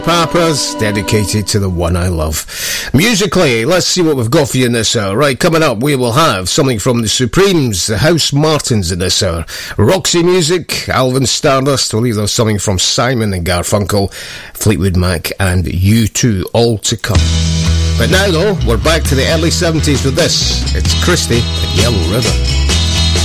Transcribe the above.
Papas, dedicated to the one I love. Musically, let's see what we've got for you in this hour. Right, coming up, we will have something from the Supremes, the House Martins in this hour. Roxy Music, Alvin Stardust, we'll leave those something from Simon and Garfunkel, Fleetwood Mac, and U2, all to come. But now, though, we're back to the early 70s with this. It's Christie at Yellow River.